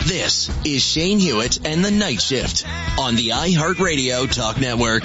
This is Shane Hewitt and the Night Shift on the iHeartRadio Talk Network.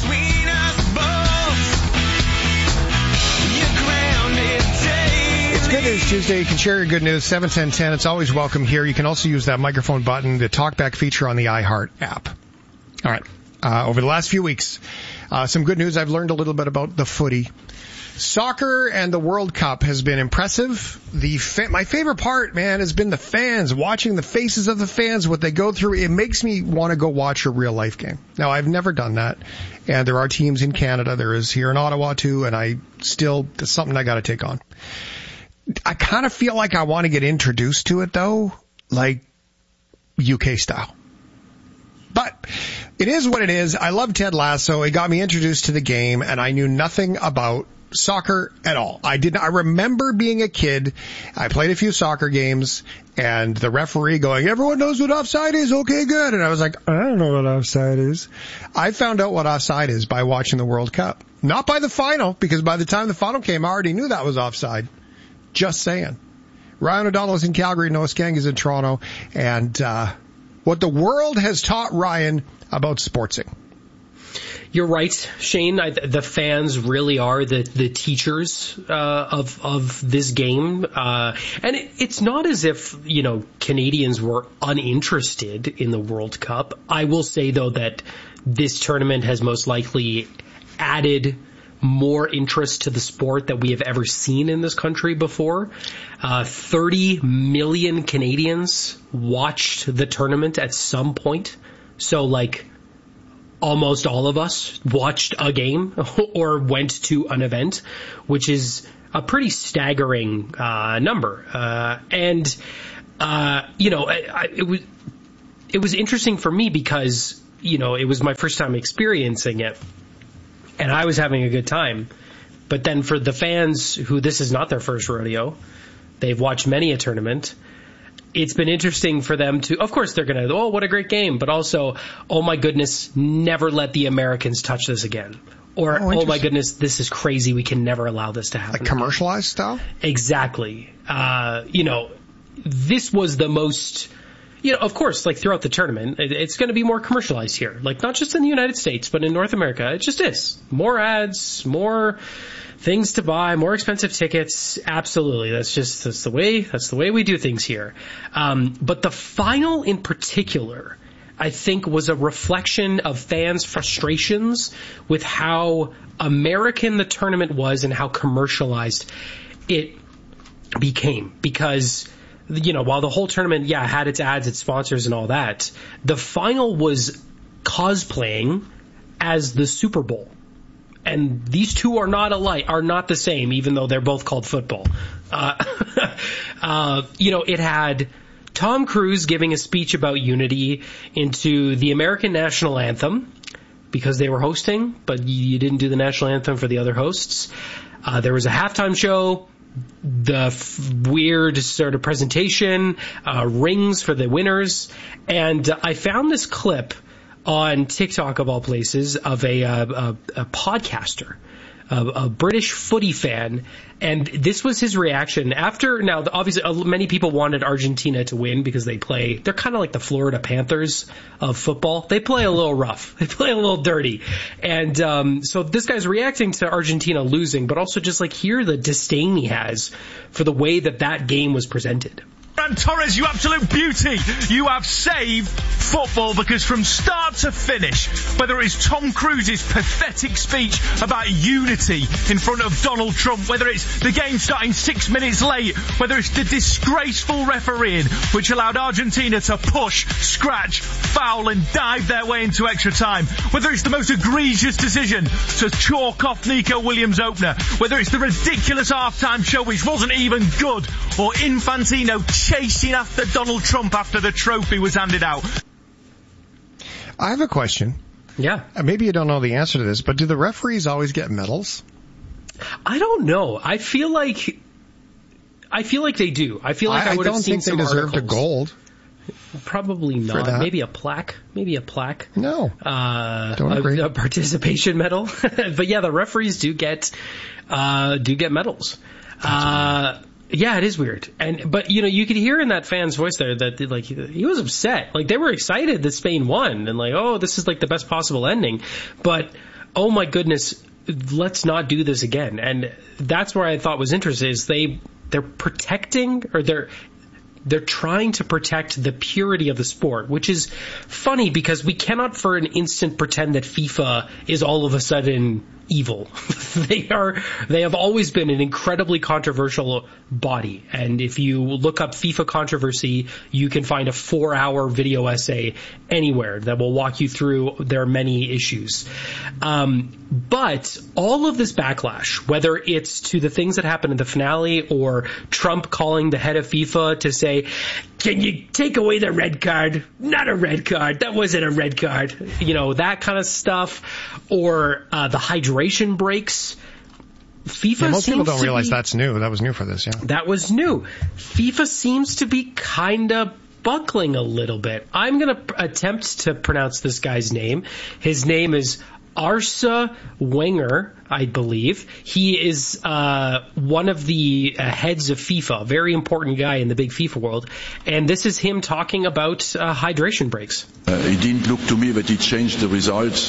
It's Good News Tuesday. You can share your good news, 71010. It's always welcome here. You can also use that microphone button, the talkback feature on the iHeart app. All right. Over the last few weeks, some good news. I've learned a little bit about the footy. Soccer and the World Cup has been impressive. My favorite part, man, has been the fans, watching the faces of the fans, what they go through. It makes me want to go watch a real life game. Now, I've never done that. And there are teams in Canada. There is here in Ottawa too. And it's something I got to take on. I kind of feel like I want to get introduced to it though, like UK style. But it is what it is. I love Ted Lasso. It got me introduced to the game, and I knew nothing about soccer at all. I remember being a kid. I played a few soccer games, and the referee going, "Everyone knows what offside is. Okay, good." And I was like, I don't know what offside is. I found out what offside is by watching the World Cup. Not by the final, because by the time the final came, I already knew that was offside. Just saying. Ryan O'Donnell is in Calgary. Noah Skang is in Toronto. And what the world has taught Ryan about sportsing. You're right, Shane. The fans really are the teachers of this game, and it's not as if Canadians were uninterested in the World Cup. I will say though that this tournament has most likely added more interest to the sport that we have ever seen in this country before. 30 million Canadians watched the tournament at some point, so almost all of us watched a game or went to an event, which is a pretty staggering number. It was interesting for me because, it was my first time experiencing it, and I was having a good time. But then for the fans who this is not their first rodeo, they've watched many a tournament, it's been interesting for them to, of course, they're going to, oh, what a great game, but also, oh my goodness, never let the Americans touch this again. Or, oh my goodness, this is crazy, we can never allow this to happen. Like commercialized style? Exactly. This was the most, of course, throughout the tournament, it's going to be more commercialized here. Not just in the United States, but in North America, it just is. More ads, more things to buy, more expensive tickets. Absolutely. That's the way we do things here. But the final in particular, I think, was a reflection of fans' frustrations with how American the tournament was and how commercialized it became. Because, while the whole tournament, had its ads, its sponsors and all that, the final was cosplaying as the Super Bowl. And these two are not the same, even though they're both called football. It had Tom Cruise giving a speech about unity into the American national anthem, because they were hosting, but you didn't do the national anthem for the other hosts. There was a halftime show, the weird sort of presentation, rings for the winners. And I found this clip on TikTok, of all places, of a podcaster, a British footy fan, and this was his reaction after. Now, obviously, many people wanted Argentina to win because they're kind of like the Florida Panthers of football. They play a little rough. They play a little dirty. And so this guy's reacting to Argentina losing, but also just hear the disdain he has for the way that game was presented. Ferran Torres, you absolute beauty. You have saved football, because from start to finish, whether it's Tom Cruise's pathetic speech about unity in front of Donald Trump, whether it's the game starting 6 minutes late, whether it's the disgraceful refereeing which allowed Argentina to push, scratch, foul and dive their way into extra time, whether it's the most egregious decision to chalk off Nico Williams' opener, whether it's the ridiculous halftime show which wasn't even good, or Infantino chasing after Donald Trump after the trophy was handed out. I have a question. Yeah. Maybe you don't know the answer to this, but do the referees always get medals? I don't know. I feel like they do. I feel like I would have seen some articles. I don't think they deserved a gold. Probably not. Maybe a plaque. No. Don't agree. A participation medal. But yeah, the referees do get medals. Yeah, it is weird. But you could hear in that fan's voice there that like he was upset. Like they were excited that Spain won and like, oh, this is like the best possible ending. But oh my goodness, let's not do this again. And that's where I thought was interesting is they're protecting, or they're trying to protect the purity of the sport, which is funny because we cannot for an instant pretend that FIFA is all of a sudden evil. They have always been an incredibly controversial body. And if you look up FIFA controversy, you can find a 4-hour video essay anywhere that will walk you through their many issues. But all of this backlash, whether it's to the things that happened in the finale or Trump calling the head of FIFA to say, can you take away the red card? Not a red card. That wasn't a red card. That kind of stuff. Or the hydration breaks. FIFA most people don't realize that's new. That was new for this, yeah. That was new. FIFA seems to be kind of buckling a little bit. I'm going to attempt to pronounce this guy's name. His name is Arsene Wenger, I believe. He is one of the heads of FIFA, a very important guy in the big FIFA world. And this is him talking about hydration breaks. It didn't look to me that it changed the results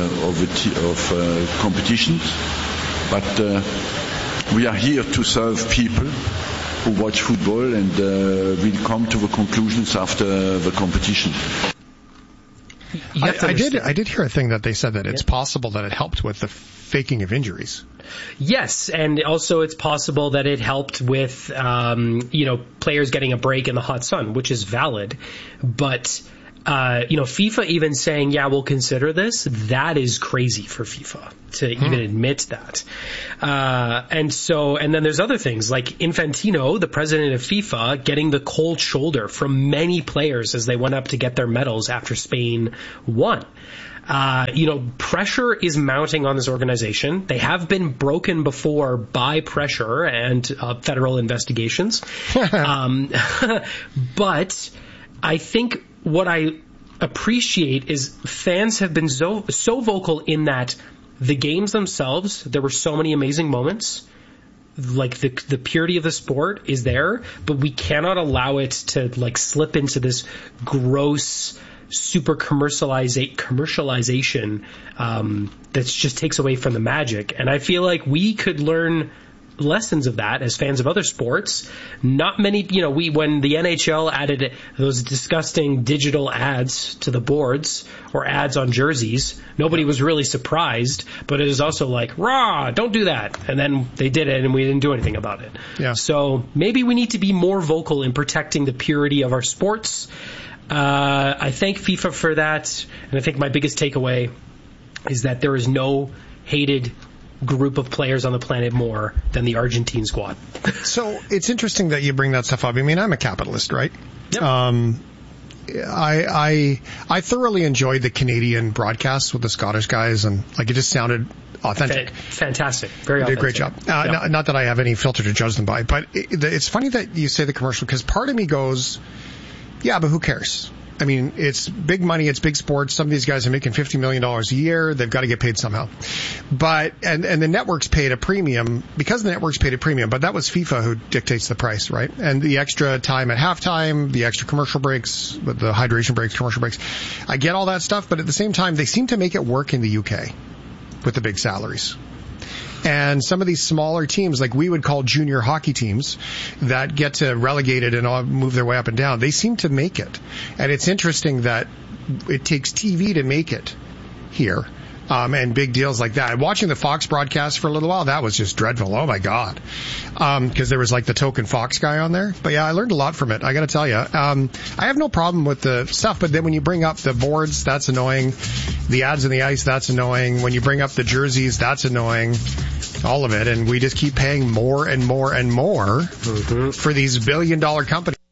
of competitions. But we are here to serve people who watch football and will come to the conclusions after the competition. I did hear a thing that they said that it's possible that it helped with the faking of injuries. Yes, and also it's possible that it helped with players getting a break in the hot sun, which is valid. But FIFA even saying, yeah, we'll consider this, that is crazy for FIFA to even admit that. And then there's other things like Infantino, the president of FIFA, getting the cold shoulder from many players as they went up to get their medals after Spain won. Pressure is mounting on this organization. They have been broken before by pressure and federal investigations. But I think what I appreciate is fans have been so vocal in that the games themselves, there were so many amazing moments. Like the purity of the sport is there, but we cannot allow it to like slip into this gross super commercialization that just takes away from the magic. And I feel like we could learn lessons of that as fans of other sports. Not many, when the NHL added those disgusting digital ads to the boards or ads on jerseys, nobody was really surprised, but it was also like, rah, don't do that. And then they did it and we didn't do anything about it. Yeah. So maybe we need to be more vocal in protecting the purity of our sports. I thank FIFA for that. And I think my biggest takeaway is that there is no hated group of players on the planet more than the Argentine squad. So it's interesting that you bring that stuff up. I mean, I'm a capitalist, right? Yep. I thoroughly enjoyed the Canadian broadcasts with the Scottish guys, and like it just sounded authentic. Fantastic. Very authentic. authentic. They did a great job. Not that I have any filter to judge them by, but it's funny that you say the commercial, because part of me goes, yeah, but who cares? I mean, it's big money, it's big sports. Some of these guys are making $50 million a year. They've got to get paid somehow. But, and the networks paid a premium, because the networks paid a premium, but that was FIFA who dictates the price, right? And the extra time at halftime, the extra commercial breaks, the hydration breaks, commercial breaks. I get all that stuff, but at the same time, they seem to make it work in the UK with the big salaries. And some of these smaller teams, like we would call junior hockey teams, that get to relegated and all move their way up and down, they seem to make it. And it's interesting that it takes TV to make it here, and big deals like that. Watching the Fox broadcast for a little while, that was just dreadful. Oh my God. Because there was like the token Fox guy on there. But yeah, I learned a lot from it, I gotta tell you. I have no problem with the stuff, but then when you bring up the boards, that's annoying. The ads in the ice, that's annoying. When you bring up the jerseys, that's annoying. All of it. And we just keep paying more and more and more for these billion-dollar companies.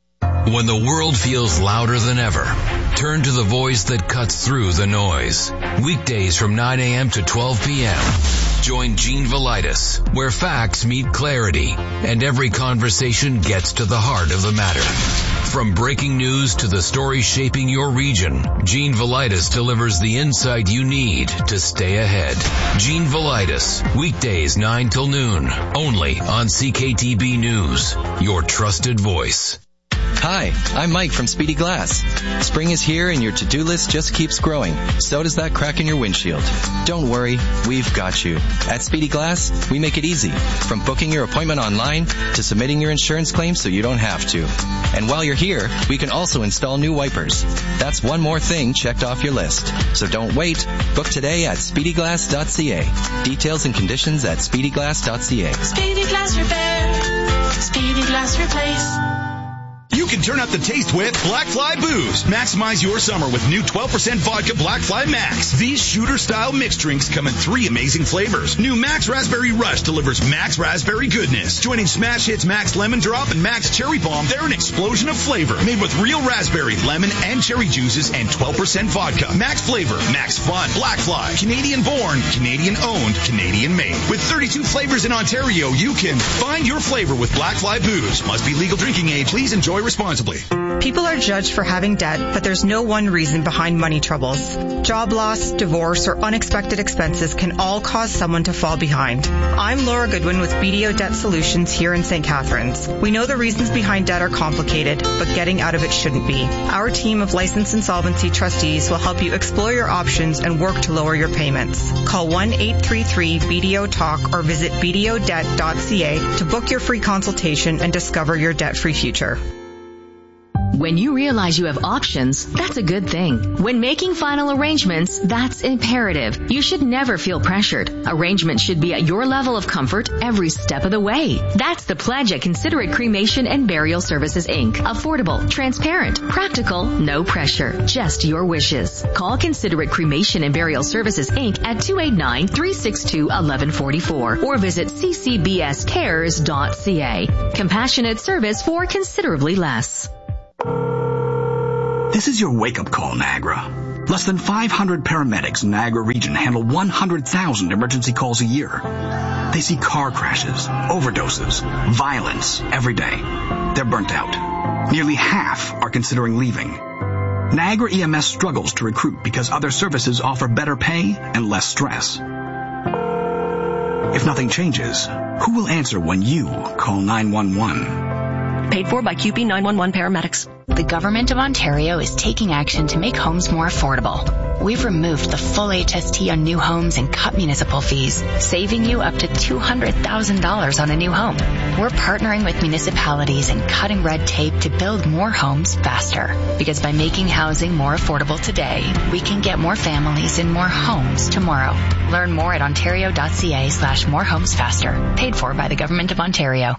When the world feels louder than ever, turn to the voice that cuts through the noise. Weekdays from 9 a.m. to 12 p.m. Join Gene Velitis, where facts meet clarity and every conversation gets to the heart of the matter. From breaking news to the stories shaping your region, Gene Velitis delivers the insight you need to stay ahead. Gene Velitis, weekdays 9 till noon, only on CKTB News, your trusted voice. Hi, I'm Mike from Speedy Glass. Spring is here and your to-do list just keeps growing. So does that crack in your windshield. Don't worry, we've got you. At Speedy Glass, we make it easy. From booking your appointment online to submitting your insurance claim so you don't have to. And while you're here, we can also install new wipers. That's one more thing checked off your list. So don't wait. Book today at speedyglass.ca. Details and conditions at speedyglass.ca. Speedy Glass Repair. Speedy Glass Replace. You can turn up the taste with Black Fly Booze. Maximize your summer with new 12% vodka Black Fly Max. These shooter-style mixed drinks come in 3 amazing flavors. New Max Raspberry Rush delivers Max Raspberry goodness. Joining smash hits Max Lemon Drop and Max Cherry Bomb, they're an explosion of flavor. Made with real raspberry, lemon, and cherry juices and 12% vodka. Max flavor, Max fun. Black Fly. Canadian born, Canadian owned, Canadian made. With 32 flavors in Ontario, you can find your flavor with Black Fly Booze. Must be legal drinking age. Please enjoy responsibly. People are judged for having debt, but there's no one reason behind money troubles. Job loss, divorce, or unexpected expenses can all cause someone to fall behind. I'm Laura Goodwin with BDO Debt Solutions here in St. Catharines. We know the reasons behind debt are complicated, but getting out of it shouldn't be. Our team of licensed insolvency trustees will help you explore your options and work to lower your payments. Call 1-833-BDO-TALK or visit bdodebt.ca to book your free consultation and discover your debt-free future. When you realize you have options, that's a good thing. When making final arrangements, that's imperative. You should never feel pressured. Arrangements should be at your level of comfort every step of the way. That's the pledge at Considerate Cremation and Burial Services, Inc. Affordable, transparent, practical, no pressure, just your wishes. Call Considerate Cremation and Burial Services, Inc. at 289-362-1144 or visit ccbscares.ca. Compassionate service for considerably less. This is your wake-up call, Niagara. Less than 500 paramedics in Niagara region handle 100,000 emergency calls a year. They see car crashes, overdoses, violence every day. They're burnt out. Nearly half are considering leaving. Niagara EMS struggles to recruit because other services offer better pay and less stress. If nothing changes, who will answer when you call 911? Paid for by QP 911 paramedics. The Government of Ontario is taking action to make homes more affordable. We've removed the full HST on new homes and cut municipal fees, saving you up to $200,000 on a new home. We're partnering with municipalities and cutting red tape to build more homes faster. Because by making housing more affordable today, we can get more families in more homes tomorrow. Learn more at ontario.ca/morehomesfaster. Paid for by the Government of Ontario.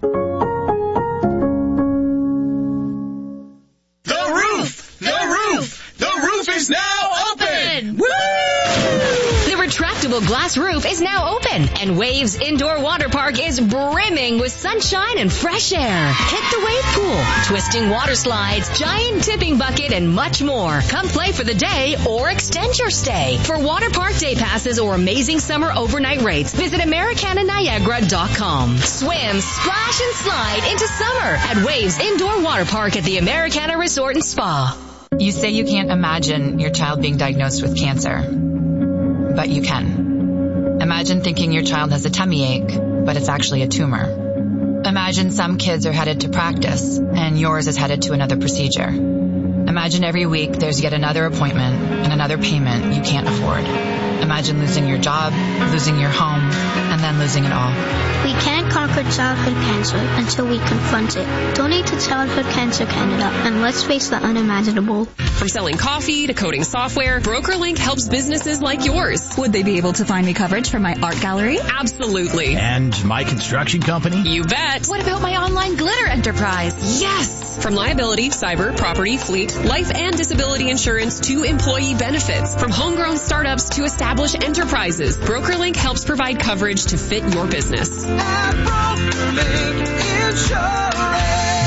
The roof is now open! Woo! The retractable glass roof is now open, and Waves Indoor Water Park is brimming with sunshine and fresh air. Hit the wave pool, twisting water slides, giant tipping bucket, and much more. Come play for the day or extend your stay. For water park day passes or amazing summer overnight rates, visit AmericanaNiagara.com. Swim, splash, and slide into summer at Waves Indoor Water Park at the Americana Resort and Spa. You say you can't imagine your child being diagnosed with cancer, but you can. Imagine thinking your child has a tummy ache, but it's actually a tumor. Imagine some kids are headed to practice, and yours is headed to another procedure. Imagine every week there's yet another appointment and another payment you can't afford. Imagine losing your job, losing your home, and then losing it all. We can't conquer childhood cancer until we confront it. Donate to Childhood Cancer Canada, and let's face the unimaginable. From selling coffee to coding software, BrokerLink helps businesses like yours. Would they be able to find me coverage for my art gallery? Absolutely. And my construction company? You bet. What about my online glitter enterprise? Yes! From liability, cyber, property, fleet, life and disability insurance to employee benefits. From homegrown startups to established enterprises, BrokerLink helps provide coverage to fit your business. At BrokerLink Insurance.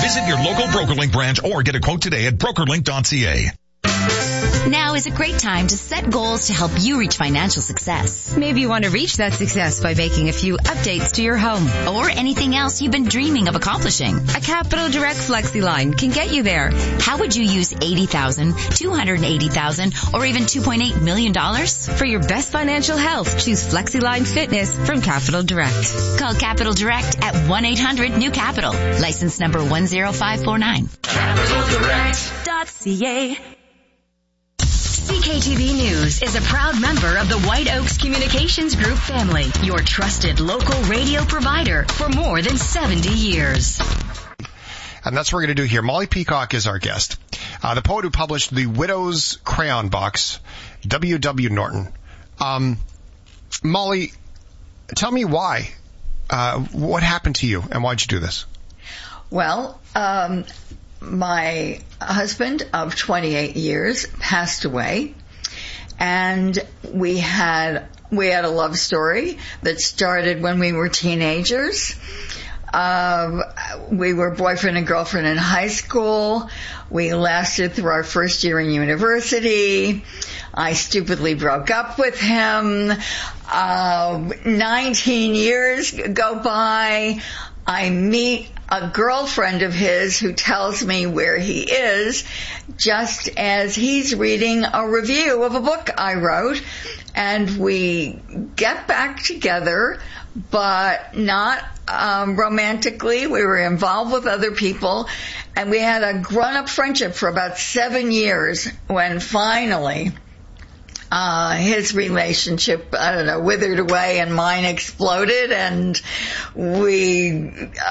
Visit your local BrokerLink branch or get a quote today at brokerlink.ca. Now is a great time to set goals to help you reach financial success. Maybe you want to reach that success by making a few updates to your home. Or anything else you've been dreaming of accomplishing. A Capital Direct Flexi line can get you there. How would you use $80,000, $280,000, or even $2.8 million? For your best financial health, choose FlexiLine Fitness from Capital Direct. Call Capital Direct at 1-800-NEW-CAPITAL. License number 10549. CapitalDirect.ca. CKTV News is a proud member of the White Oaks Communications Group family, your trusted local radio provider for more than 70 years. And that's what we're going to do here. Molly Peacock is our guest. The poet who published The Widow's Crayon Box, W.W. Norton. Molly, tell me why. What happened to you and why'd you do this? Well, my husband of 28 years passed away, and we had a love story that started when we were teenagers. We were boyfriend and girlfriend in high school. We lasted through our first year in university. I stupidly broke up with him. 19 years go by. I meet a girlfriend of his who tells me where he is just as he's reading a review of a book I wrote, and we get back together, but not romantically. We were involved with other people, and we had a grown-up friendship for about 7 years when finally his relationship, withered away and mine exploded, and we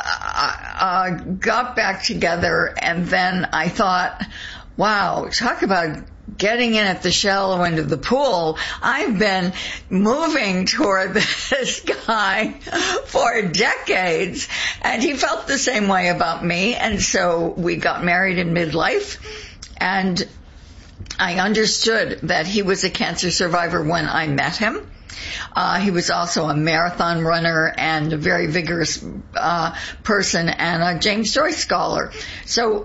got back together. And then I thought, wow, talk about getting in at the shallow end of the pool. I've been moving toward this guy for decades, and he felt the same way about me. And so we got married in midlife, and I understood that he was a cancer survivor when I met him. He was also a marathon runner and a very vigorous person and a James Joyce scholar. So,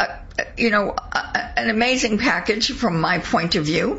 an amazing package from my point of view.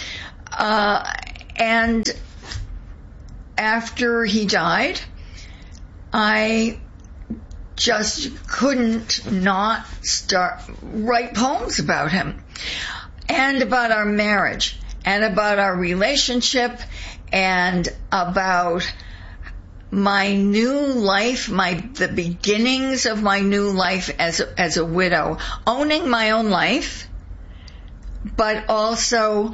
And after he died, I just couldn't not write poems about him, and about our marriage, and about our relationship, and about my new life, the beginnings of my new life as a widow, owning my own life, but also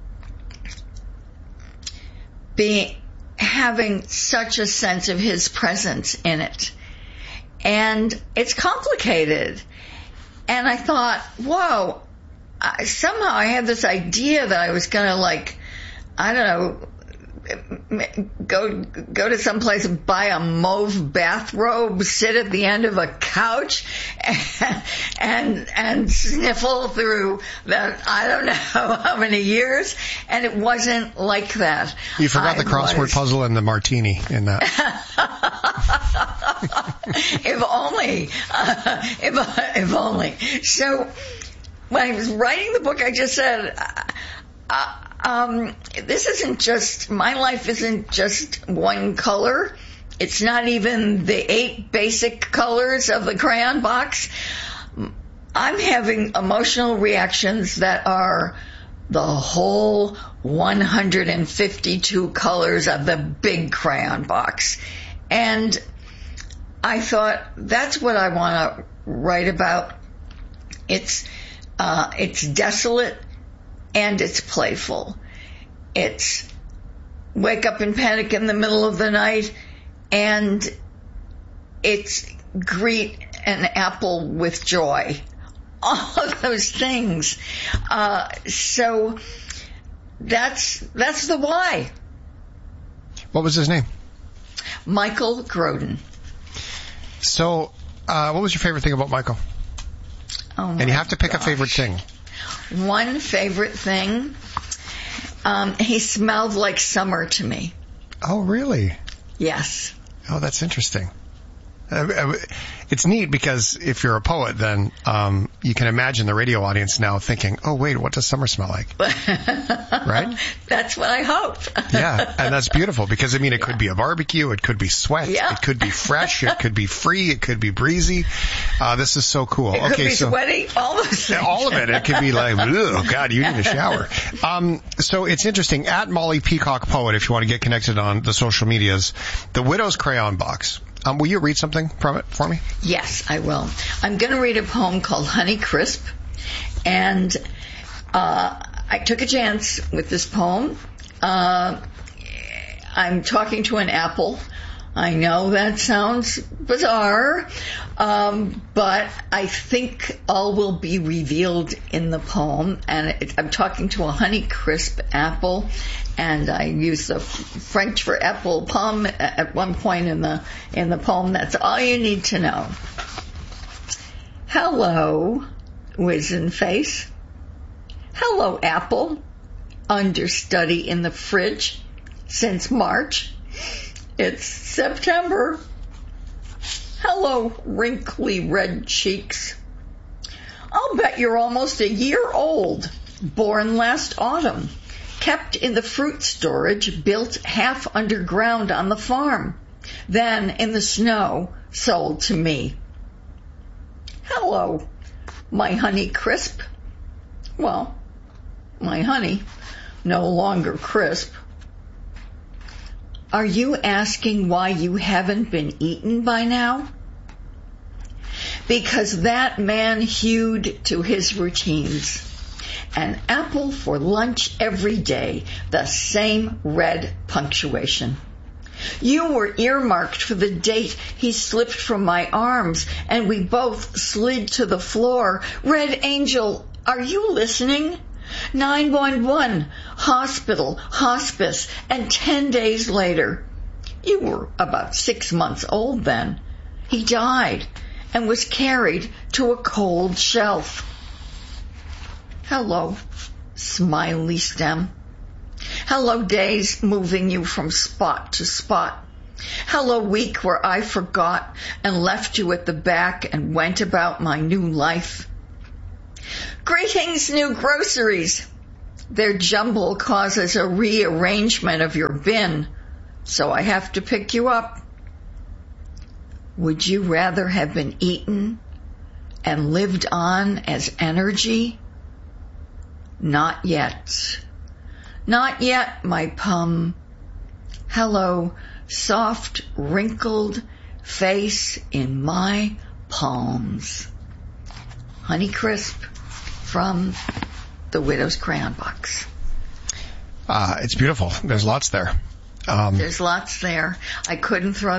having such a sense of his presence in it. And it's complicated. And I thought, whoa, somehow I had this idea that I was going to, go to some place and buy a mauve bathrobe, sit at the end of a couch, and sniffle through that, I don't know how many years, and it wasn't like that. You forgot the crossword puzzle and the martini in that. If only. If only. So when I was writing the book, I just said, my life isn't just one color. It's not even the 8 basic colors of the crayon box. I'm having emotional reactions that are the whole 152 colors of the big crayon box. And I thought, that's what I want to write about. It's desolate, and it's playful. It's wake up and panic in the middle of the night, and it's greet an apple with joy. All of those things. So that's the why. What was his name? Michael Grodin. So, what was your favorite thing about Michael? And you have to pick a favorite thing. One favorite thing, he smelled like summer to me. Oh, really? Yes. Oh, that's interesting. It's neat because if you're a poet, then you can imagine the radio audience now thinking, oh, wait, what does summer smell like? Right? That's what I hope. Yeah, and that's beautiful because, I mean, it could be a barbecue, it could be sweat, it could be fresh, it could be free, it could be breezy. This is so cool. It could be sweaty, all those things. All of it. It could be like, oh, God, you need a shower. So it's interesting. At Molly Peacock Poet, if you want to get connected on the social medias, the Widow's Crayon Box. Will you read something from it for me? Yes, I will. I'm going to read a poem called Honey Crisp. And I took a chance with this poem. I'm talking to an apple. I know that sounds bizarre, but I think all will be revealed in the poem. And I'm talking to a Honey Crisp apple, and I use the French for apple pomme at one point in the poem. That's all you need to know. Hello, wizen face. Hello, apple. Understudy in the fridge since March. It's September. Hello, wrinkly red cheeks. I'll bet you're almost a year old. Born last autumn. Kept in the fruit storage, built half underground on the farm. Then, in the snow, sold to me. Hello, my honey crisp. Well, my honey, no longer crisp. Are you asking why you haven't been eaten by now? Because that man hewed to his routines. An apple for lunch every day, the same red punctuation. You were earmarked for the date he slipped from my arms, and we both slid to the floor. Red Angel, are you listening? 911, hospital, hospice, and 10 days later, you were about 6 months old then, he died and was carried to a cold shelf. Hello, smiley stem. Hello, days moving you from spot to spot. Hello, week where I forgot and left you at the back and went about my new life. Greetings, new groceries. Their jumble causes a rearrangement of your bin, so I have to pick you up. Would you rather have been eaten and lived on as energy? Not yet. Not yet, my pum. Hello, soft, wrinkled face in my palms. Honey Crisp from the Widow's Crayon Box. It's beautiful. There's lots there. There's lots there. I couldn't throw